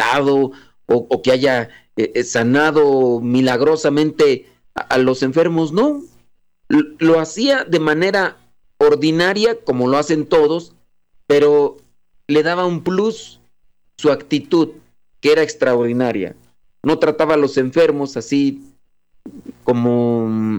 resucitado o que haya sanado milagrosamente a los enfermos, no. Lo hacía de manera ordinaria, como lo hacen todos, pero le daba un plus su actitud, que era extraordinaria. No trataba a los enfermos así como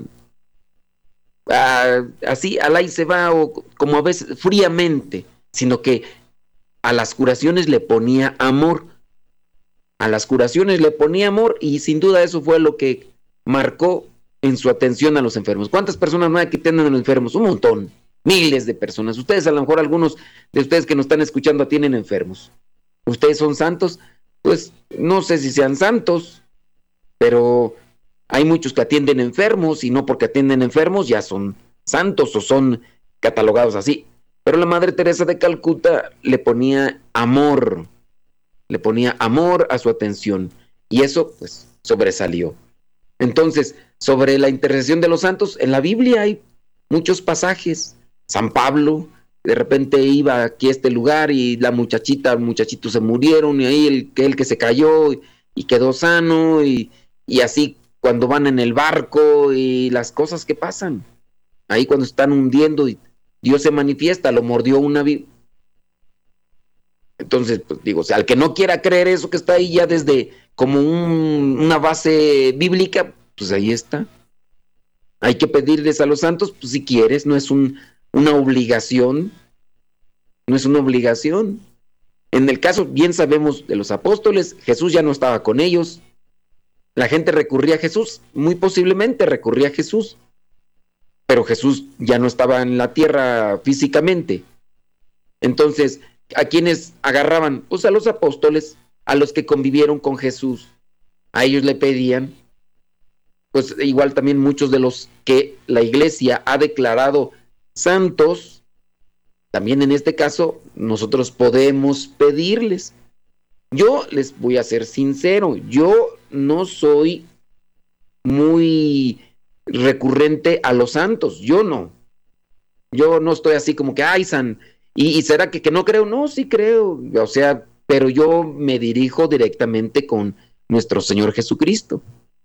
así al ahí se va, o como a veces fríamente, sino que a las curaciones le ponía amor. A las curaciones le ponía amor, y sin duda eso fue lo que marcó en su atención a los enfermos. ¿Cuántas personas no hay que tienen a los enfermos? Un montón, miles de personas. Ustedes, a lo mejor algunos de ustedes que nos están escuchando tienen enfermos. ¿Ustedes son santos? Pues no sé si sean santos, pero hay muchos que atienden enfermos, y no porque atienden enfermos ya son santos o son catalogados así. Pero la Madre Teresa de Calcuta le ponía amor a su atención, y eso pues sobresalió. Entonces, sobre la intercesión de los santos, en la Biblia hay muchos pasajes. San Pablo de repente iba aquí a este lugar y el muchachito se murieron, y ahí el que se cayó y quedó sano, y así cuando van en el barco y las cosas que pasan, ahí cuando están hundiendo y Dios se manifiesta, lo mordió una víbora. Entonces, pues digo, o sea, al que no quiera creer eso que está ahí ya desde como una base bíblica, pues ahí está. Hay que pedirles a los santos, pues si quieres, no es una obligación. No es una obligación. En el caso, bien sabemos, de los apóstoles, Jesús ya no estaba con ellos. La gente recurría a Jesús, muy posiblemente recurría a Jesús, pero Jesús ya no estaba en la tierra físicamente. Entonces, ¿a quiénes agarraban? Pues a los apóstoles, a los que convivieron con Jesús. A ellos le pedían. Pues igual también muchos de los que la iglesia ha declarado santos, también en este caso nosotros podemos pedirles. Yo les voy a ser sincero, yo no soy muy recurrente a los santos, yo no estoy así como que, ay, san, y será que no creo. No, sí creo, o sea, pero yo me dirijo directamente con nuestro Señor Jesucristo,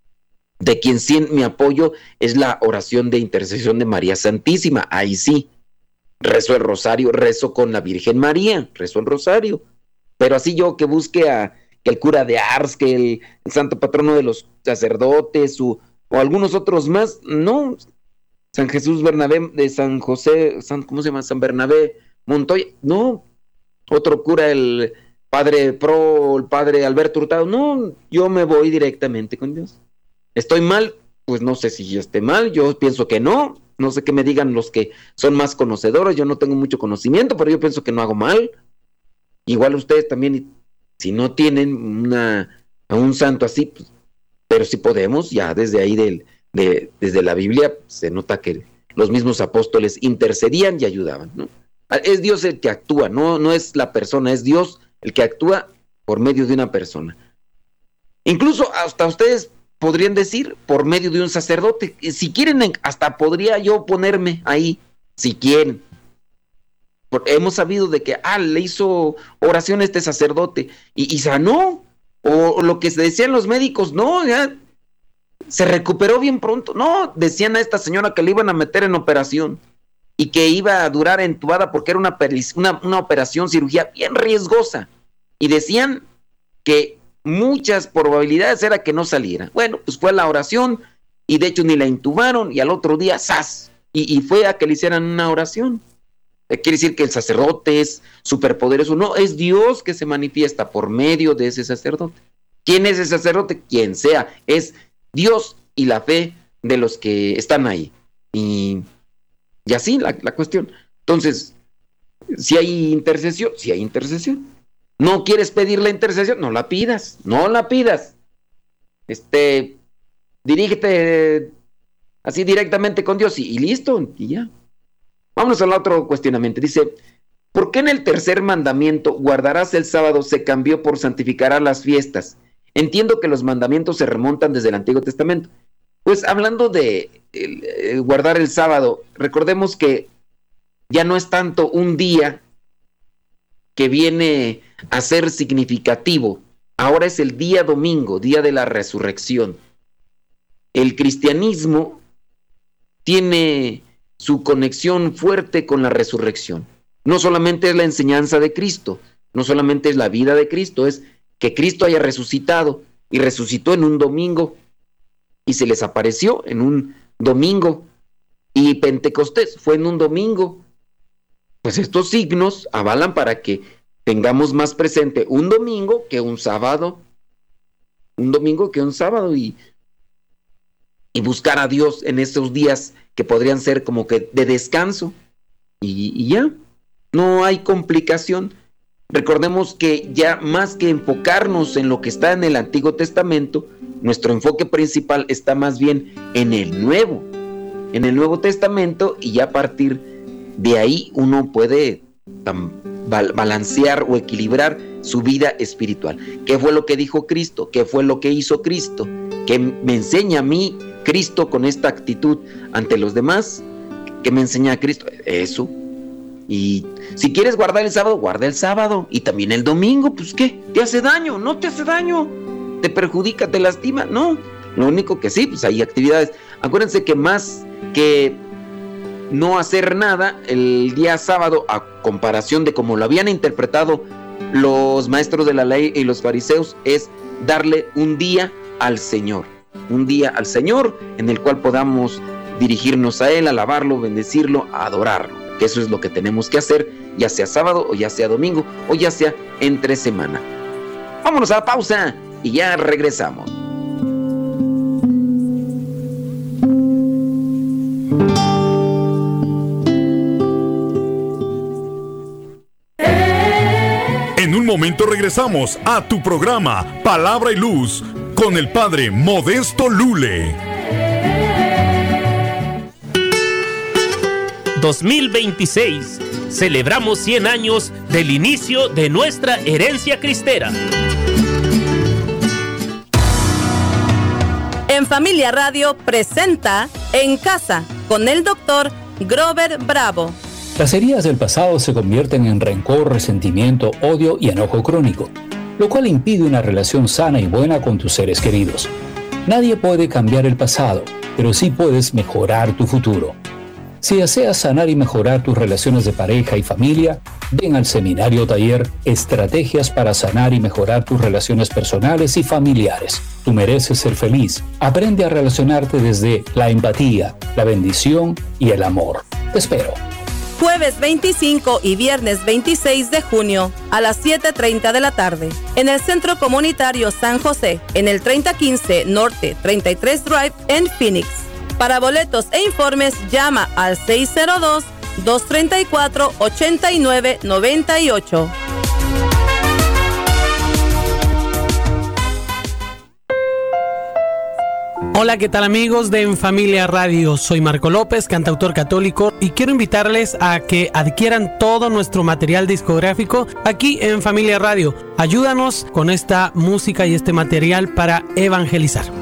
de quien sí mi apoyo es la oración de intercesión de María Santísima. Ahí sí, rezo el rosario, rezo con la Virgen María, rezo el rosario, pero así yo que busque que el cura de Ars, que el santo patrono de los sacerdotes, o algunos otros más, no. San Jesús Bernabé, de San José, ¿cómo se llama? San Bernabé Montoya, no. Otro cura, el padre Pro, el padre Alberto Hurtado, no. Yo me voy directamente con Dios. ¿Estoy mal? Pues no sé si yo esté mal, yo pienso que no sé qué me digan los que son más conocedores, yo no tengo mucho conocimiento, pero yo pienso que no hago mal. Igual ustedes también, si no tienen a un santo así, pues, pero si podemos, ya desde ahí desde la Biblia se nota que los mismos apóstoles intercedían y ayudaban, ¿no? Es Dios el que actúa, no es la persona, es Dios el que actúa por medio de una persona. Incluso hasta ustedes podrían decir por medio de un sacerdote. Si quieren, hasta podría yo ponerme ahí, si quieren. Porque hemos sabido de que le hizo oración a este sacerdote y sanó, o lo que se decían los médicos, no, ya se recuperó bien pronto. No, decían a esta señora que le iban a meter en operación y que iba a durar entubada porque era una operación, cirugía bien riesgosa, y decían que muchas probabilidades era que no saliera. Bueno, pues fue la oración, y de hecho ni la intubaron, y al otro día ¡zas! Y fue a que le hicieran una oración. Quiere decir que el sacerdote es superpoderoso. No, es Dios que se manifiesta por medio de ese sacerdote. ¿Quién es el sacerdote? Quien sea, es Dios y la fe de los que están ahí. Y así la cuestión. Entonces, si hay intercesión, si hay intercesión. ¿No quieres pedir la intercesión? No la pidas. Dirígete así directamente con Dios y listo, y ya. Vámonos al otro cuestionamiento. Dice, ¿por qué en el tercer mandamiento, guardarás el sábado, se cambió por santificarás las fiestas? Entiendo que los mandamientos se remontan desde el Antiguo Testamento. Pues hablando de guardar el sábado, recordemos que ya no es tanto un día que viene a ser significativo ahora es el día domingo, día de la resurrección. El cristianismo tiene su conexión fuerte con la resurrección. No solamente es la enseñanza de Cristo, no solamente es la vida de Cristo, es que Cristo haya resucitado y resucitó en un domingo y se les apareció en un domingo y Pentecostés fue en un domingo. Pues estos signos avalan para que tengamos más presente un domingo que un sábado, y buscar a Dios en estos días que podrían ser como que de descanso y ya, no hay complicación. Recordemos que ya más que enfocarnos en lo que está en el Antiguo Testamento, nuestro enfoque principal está más bien en el Nuevo Testamento, y ya a partir de ahí uno puede balancear o equilibrar su vida espiritual. ¿Qué fue lo que dijo Cristo? ¿Qué fue lo que hizo Cristo? ¿Qué me enseña a mí Cristo con esta actitud ante los demás? ¿Qué me enseña a Cristo? Eso. Y si quieres guardar el sábado, guarda el sábado. Y también el domingo, pues ¿qué? ¿Te hace daño? No te hace daño. ¿Te perjudica? ¿Te lastima? No. Lo único que sí, pues hay actividades. Acuérdense que más que no hacer nada el día sábado, a comparación de como lo habían interpretado los maestros de la ley y los fariseos, es darle un día al Señor. Un día al Señor en el cual podamos dirigirnos a Él, alabarlo, bendecirlo, adorarlo. Que eso es lo que tenemos que hacer, ya sea sábado o ya sea domingo o ya sea entre semana. Vámonos a la pausa y ya regresamos. En un momento regresamos a tu programa Palabra y Luz con el Padre Modesto Lule. 2026. Celebramos 100 años del inicio de nuestra herencia cristera. En Familia Radio presenta En Casa con el Dr. Grover Bravo. Las heridas del pasado se convierten en rencor, resentimiento, odio y enojo crónico, lo cual impide una relación sana y buena con tus seres queridos. Nadie puede cambiar el pasado, pero sí puedes mejorar tu futuro. Si deseas sanar y mejorar tus relaciones de pareja y familia, ven al seminario taller Estrategias para sanar y mejorar tus relaciones personales y familiares. Tú mereces ser feliz. Aprende a relacionarte desde la empatía, la bendición y el amor. Te espero. Jueves 25 y viernes 26 de junio a las 7:30 de la tarde en el Centro Comunitario San José, en el 3015 Norte 33 Drive en Phoenix. Para boletos e informes llama al 602-234-8998. Hola, ¿qué tal amigos de En Familia Radio? Soy Marco López, cantautor católico, y quiero invitarles a que adquieran todo nuestro material discográfico aquí en Familia Radio. Ayúdanos con esta música y este material para evangelizar.